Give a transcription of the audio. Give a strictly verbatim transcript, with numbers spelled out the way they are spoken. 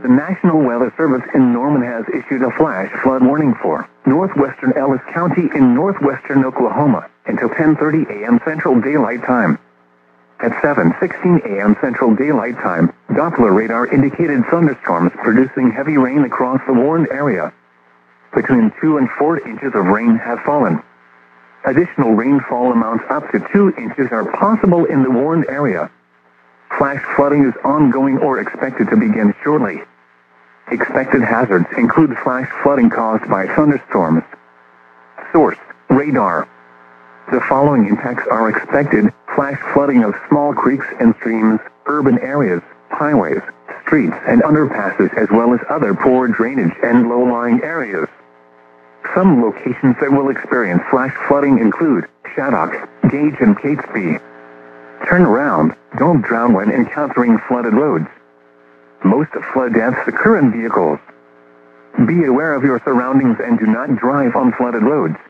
the National Weather Service in Norman has issued a flash flood warning for northwestern Ellis County in northwestern Oklahoma until ten thirty a.m. Central Daylight Time. At seven sixteen a.m. Central Daylight Time, Doppler radar indicated thunderstorms producing heavy rain across the warned area. Between two and four inches of rain have fallen. Additional rainfall amounts up to two inches are possible in the warned area. Flash flooding is ongoing or expected to begin shortly. Expected hazards include flash flooding caused by thunderstorms. Source: radar. The following impacts are expected: flash flooding of small creeks and streams, urban areas, highways, streets and underpasses, as well as other poor drainage and low-lying areas. Some locations that will experience flash flooding include Shaddock, Gage and Catesby. Turn around, don't drown when encountering flooded roads. Most flood deaths occur in vehicles. Be aware of your surroundings and do not drive on flooded roads.